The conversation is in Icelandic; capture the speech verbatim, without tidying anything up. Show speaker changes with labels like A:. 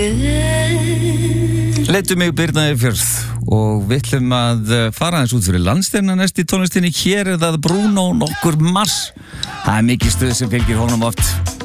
A: Leiddu mig Birna Eyfjörð og við ætlum að fara aðeins út fyrir landsteinana næst í tónlistinni. Hér er það Bruno nokkur Mars. Það er mikið stuð sem fylgir honum oft.